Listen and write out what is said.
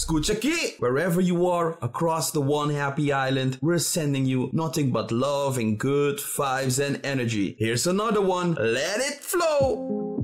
Escucha aqui! Wherever you are across the one happy island, we're sending you nothing but love and good vibes and energy. Here's another one. Let it flow!